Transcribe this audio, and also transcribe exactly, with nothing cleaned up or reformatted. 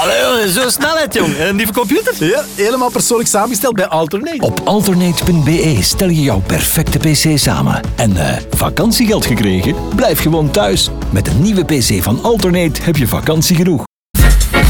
Allee, zo snelheid, jong. Een nieuwe computer? Ja, helemaal persoonlijk samengesteld bij Alternate. Op alternate punt b e stel je jouw perfecte pc samen. En uh, vakantiegeld gekregen? Blijf gewoon thuis. Met een nieuwe pc van Alternate heb je vakantie genoeg.